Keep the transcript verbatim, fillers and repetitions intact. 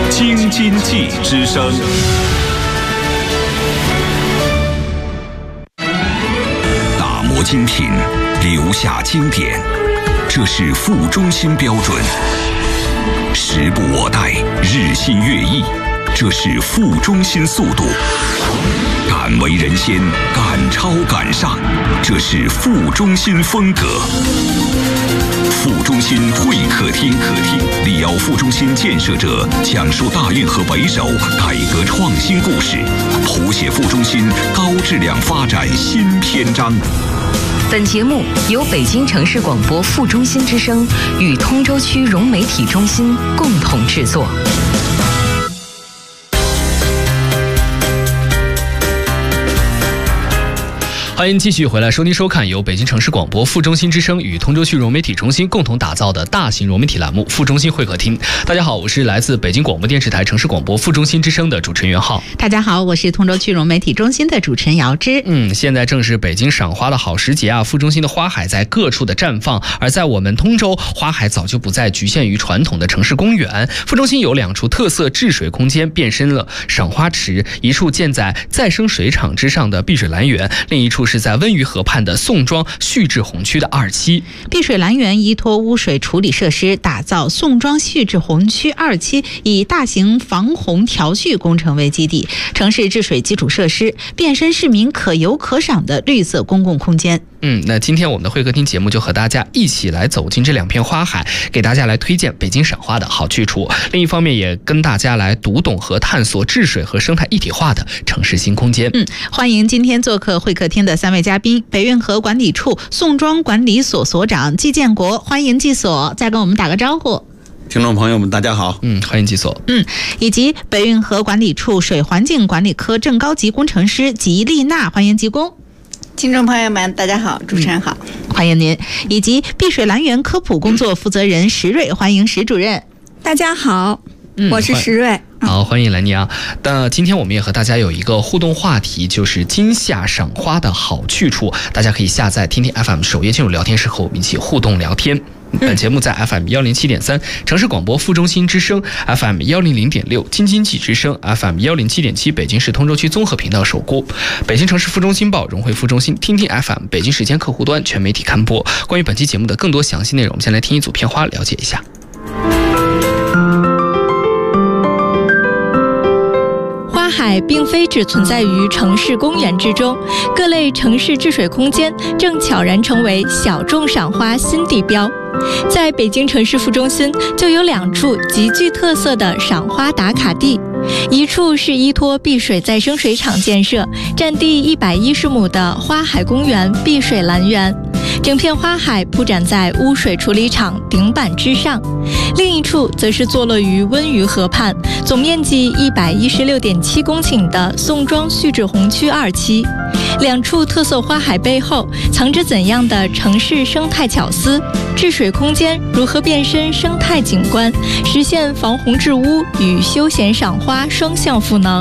京津冀之声。打磨精品，留下经典，这是副中心标准。时不我待，日新月异，这是副中心速度。敢为人先，敢超敢上，这是副中心风格。副中心会客厅，客厅李敖副中心建设者讲述大运河为首改革创新故事，谱写副中心高质量发展新篇章。 本节目由北京城市广播副中心之声与通州区融媒体中心共同制作。 欢迎继续回来收听收看由北京城市广播副中心之声与通州区融媒体中心共同打造的大型融媒体栏目副中心会客厅。大家好，我是来自北京广播电视台城市广播副中心之声的主持人袁浩。 大家好，我是通州区融媒体中心的主持人姚芝。 嗯，现在正是北京赏花的好时节啊，副中心的花海在各处的绽放，而在我们通州，花海早就不再局限于传统的城市公园。副中心有两处特色治水空间变身了赏花池，一处建在再生水厂之上的碧水蓝园，另一处是在温榆河畔的宋庄蓄治洪区的二期。 碧水蓝园依托污水处理设施，打造宋庄蓄治洪区二期，以大型防洪调蓄工程为基地，城市治水基础设施，变身市民可游可赏的绿色公共空间。 嗯，那今天我们的会客厅节目就和大家一起来走进这两片花海，给大家来推荐北京赏花的好去处。另一方面，也跟大家来读懂和探索治水和生态一体化的城市新空间。 嗯，欢迎今天做客会客厅的三位嘉宾：北运河管理处宋庄管理所所长季建国，欢迎季所，再跟我们打个招呼。 听众朋友们大家好。 嗯，欢迎季所。 嗯，以及北运河管理处水环境管理科正高级工程师吉丽娜，欢迎吉工。 听众朋友们大家好，主持人好、 嗯、欢迎您。以及碧水蓝园科普工作负责人石瑞，欢迎石主任。 大家好、嗯、我是石瑞。 好，欢迎来你啊！那今天我们也和大家有一个互动话题，就是今夏赏花的好去处。大家可以下载听听 F M 首页进入聊天室，和我们一起互动聊天。本节目在 F M 一零七点三城市广播副中心之声 ，F M 一零零点六京津冀之声 ，F M 一零七点七北京市通州区综合频道首播。北京城市副中心报、融汇副中心、听听 F M 北京时间客户端全媒体刊播。关于本期节目的更多详细内容，我们先来听一组片花了解一下。 花海并非只存在于城市公园之中，各类城市治水空间正悄然成为小众赏花新地标。在北京城市副中心就有两处极具特色的赏花打卡地，一处是依托碧水再生水厂建设，占地一百一十亩的花海公园碧水蓝园，整片花海铺展在污水处理厂顶板之上。另一处则是坐落于温榆河畔，总面积一百一十六点七公顷的宋庄蓄治洪区二期。两处特色花海背后藏着怎样的城市生态巧思？治水空间如何变身生态景观，实现防洪治污与休闲赏花双向赋能？